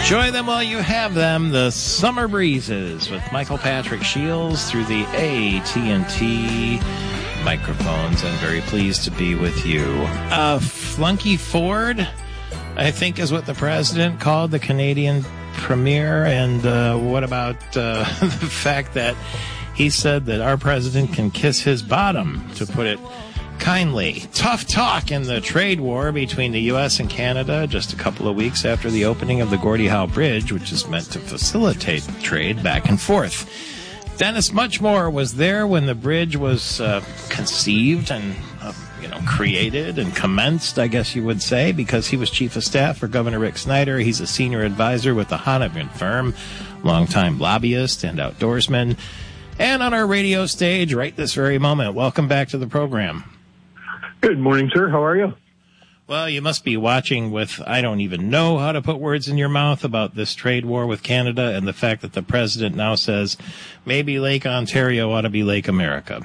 Enjoy them while you have them. The Summer Breezes with Michael Patrick Shields through the AT&T microphones, and very pleased to be with you. Flunky Ford, I think, is what the president called the Canadian premier. And what about the fact that he said that our president can kiss his bottom, to put it kindly? Tough talk in the trade war between the U.S. and Canada just a couple of weeks after the opening of the Gordie Howe Bridge, which is meant to facilitate trade back and forth. Dennis Muchmore was there when the bridge was conceived and created and commenced, I guess you would say, because he was chief of staff for Governor Rick Snyder. He's a senior advisor with the Honigan firm, longtime lobbyist and outdoorsman, and on our radio stage right this very moment. Welcome back to the program. Good morning, sir. How are you? Well, you must be watching with, I don't even know how to put words in your mouth about this trade war with Canada and the fact that the president now says maybe Lake Ontario ought to be Lake America.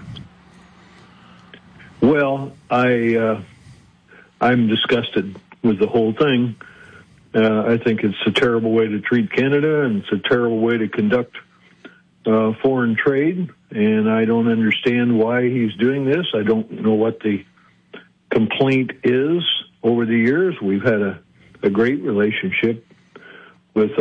Well, I'm disgusted with the whole thing. I think it's a terrible way to treat Canada, and it's a terrible way to conduct foreign trade, and I don't understand why he's doing this. I don't know what the complaint is. Over the years, we've had a great relationship with